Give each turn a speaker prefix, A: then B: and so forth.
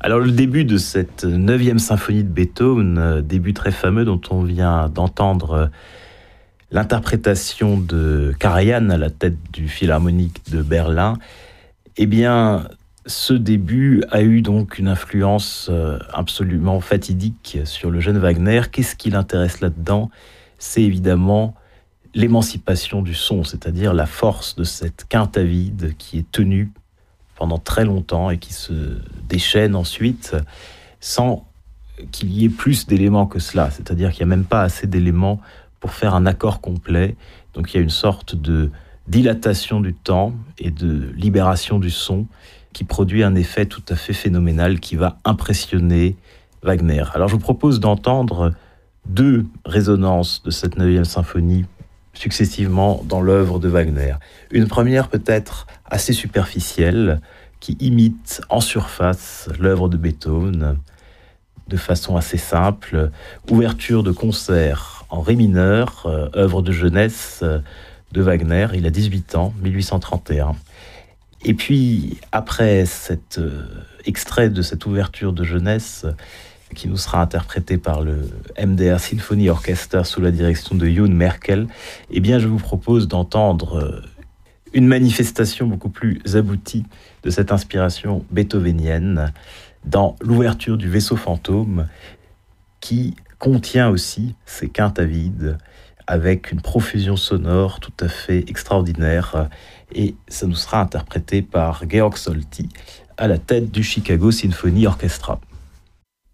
A: Alors le début de cette 9e symphonie de Beethoven, début très fameux dont on vient d'entendre l'interprétation de Karajan à la tête du Philharmonique de Berlin, eh bien ce début a eu donc une influence absolument fatidique sur le jeune Wagner. Qu'est-ce qui l'intéresse là-dedans ? C'est évidemment l'émancipation du son, c'est-à-dire la force de cette quinte à vide qui est tenue pendant très longtemps et qui se déchaîne ensuite sans qu'il y ait plus d'éléments que cela. C'est-à-dire qu'il n'y a même pas assez d'éléments pour faire un accord complet. Donc il y a une sorte de dilatation du temps et de libération du son qui produit un effet tout à fait phénoménal qui va impressionner Wagner. Alors je vous propose d'entendre 2 résonances de cette 9e symphonie successivement dans l'œuvre de Wagner. Une première peut-être assez superficielle, qui imite en surface l'œuvre de Beethoven de façon assez simple. Ouverture de concert en ré mineur, œuvre de jeunesse de Wagner, il a 18 ans, 1831. Et puis, après cet extrait de cette ouverture de jeunesse, qui nous sera interprété par le MDR Symphony Orchestra sous la direction de Youn Merkel, eh bien, je vous propose d'entendre une manifestation beaucoup plus aboutie de cette inspiration beethovenienne dans l'ouverture du Vaisseau fantôme, qui contient aussi ces quintes à vide avec une profusion sonore tout à fait extraordinaire, et ça nous sera interprété par Georg Solti à la tête du Chicago Symphony Orchestra.